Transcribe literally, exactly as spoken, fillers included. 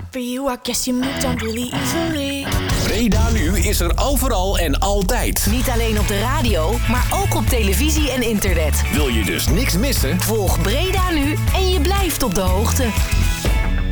For you, I guess you moved on really easily. Breda Nu is er overal en altijd. Niet alleen op de radio, maar ook op televisie en internet. Wil je dus niks missen? Volg Breda Nu en je blijft op de hoogte.